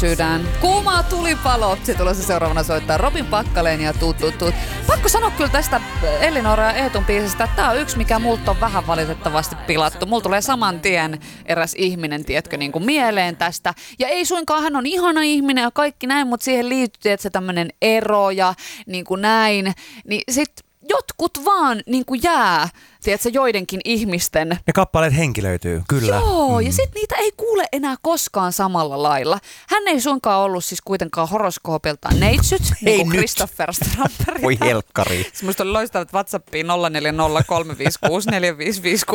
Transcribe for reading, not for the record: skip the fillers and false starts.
sydän. Kuumaa tulipalo. Se tulee se seuraavana soittaa Robin Packalén ja Tut. Pakko sanoa kyllä tästä Elinora ja Eetun biisistä, että tää on yksi, mikä multa on vähän valitettavasti pilattu. Mulla tulee saman tien eräs ihminen, tiedätkö, niin kuin mieleen tästä. Ja ei suinkaan hän on ihana ihminen ja kaikki näin, mutta siihen liittyy, että se tämmönen ero ja niin kuin näin. Niin sit jotkut vaan niin kuin jää, tiedätkö, joidenkin ihmisten. Ne kappaleet henkilöityy, kyllä. Joo, ja sit niitä ei kuule enää koskaan samalla lailla. Hän ei suinkaan ollut siis kuitenkaan horoskoopiltaan neitsyt, niin kuin Christopher Strandberg. Voi helkkari. Musta oli loistavat WhatsAppiin 0403564556.